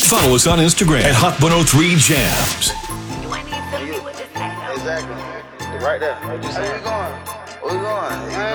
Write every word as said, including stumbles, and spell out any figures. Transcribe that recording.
Follow us on Instagram at Hot one oh three Jams. Do I need something with this? Exactly. Right there. What you saying? Where we going? Where we going?